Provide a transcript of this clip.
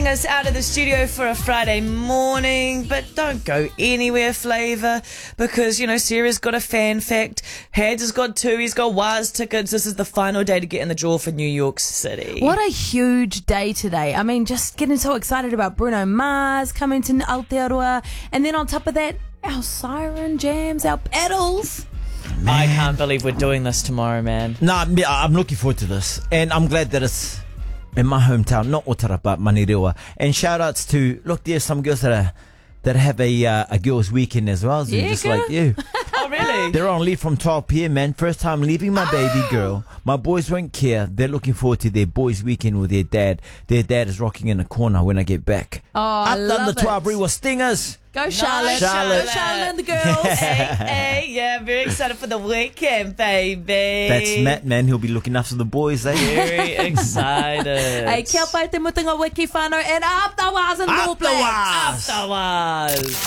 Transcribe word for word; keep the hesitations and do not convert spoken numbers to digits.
us out of the studio for a Friday morning, but don't go anywhere, Flavour, because, you know, Sarah's got a fan fact, Hads has got two, he's got Waz tickets. This is the final day to get in the draw for New York City. What a huge day today. I mean, just getting so excited about Bruno Mars coming to Aotearoa, and then on top of that, our siren jams, our pedals. Man. I can't believe we're doing this tomorrow, man. No, nah, I'm looking forward to this, and I'm glad that it's in my hometown, not Otara, but Manirewa. And shout outs to, look, there's some girls that are that have a uh, a girls' weekend as well, so yeah, just girl. like you. Oh, really? They're on leave from twelve p.m, man. First time leaving my baby girl. My boys won't care. They're looking forward to their boys' weekend with their dad. Their dad is rocking in a corner when I get back. Oh, I Up love the twelve it. Rewa Stingers. Go Charlotte. Charlotte. Go Charlotte and the girls. hey, hey, yeah, I'm very excited for the weekend, baby. That's Matt, man. He'll be looking after the boys, eh? Very excited. Hey, kia pai te mutunga wiki whānau, and up the Waz and Up All the Blacks. Waz. Up the Waz.